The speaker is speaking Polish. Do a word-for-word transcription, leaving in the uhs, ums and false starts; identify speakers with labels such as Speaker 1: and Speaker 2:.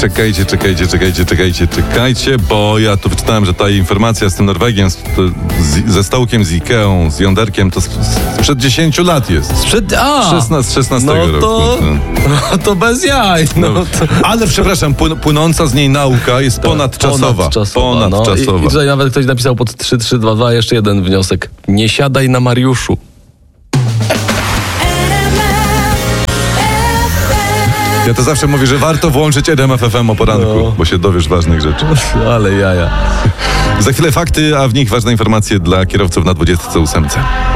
Speaker 1: Czekajcie, czekajcie, czekajcie, czekajcie, czekajcie, bo ja tu wyczytałem, że ta informacja z tym Norwegiem, z, z, ze stołkiem, z Ikeą, z jąderkiem, to sprzed dziesięciu lat jest.
Speaker 2: Sprzed... A!
Speaker 1: szesnastego, szesnastego
Speaker 2: no to,
Speaker 1: roku.
Speaker 2: No to bez jaj. No,
Speaker 1: No,
Speaker 2: to...
Speaker 1: ale przepraszam, płyn, płynąca z niej nauka jest ponadczasowa.
Speaker 2: Ponadczasowa.
Speaker 1: ponadczasowa.
Speaker 2: No. I, I tutaj nawet ktoś napisał pod trzy trzy dwa dwa jeszcze jeden wniosek. Nie siadaj na Mariuszu.
Speaker 1: Ja to zawsze mówię, że warto włączyć R M F F M o poranku,
Speaker 2: No.
Speaker 1: bo się dowiesz ważnych rzeczy.
Speaker 2: Ale jaja.
Speaker 1: Za chwilę fakty, a w nich ważne informacje dla kierowców na dwudziestce ósemce.